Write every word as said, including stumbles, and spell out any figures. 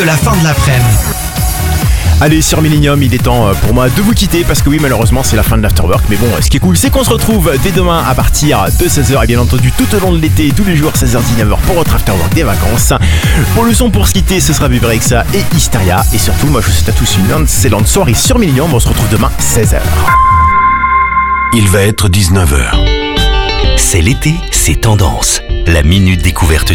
de la fin de l'après-midi. Allez, sur Millennium, il est temps pour moi de vous quitter parce que oui, malheureusement, c'est la fin de l'Afterwork. Mais bon, ce qui est cool, c'est qu'on se retrouve dès demain à partir de seize heures et bien entendu tout au long de l'été, tous les jours, seize heures dix-neuf heures pour votre Afterwork des vacances. Pour le son, pour se quitter, ce sera Viverexa et Hysteria. Et surtout, moi, je vous souhaite à tous une excellente soirée sur Millennium. On se retrouve demain, seize heures. Il va être dix-neuf heures. C'est l'été, c'est tendance. La minute découverte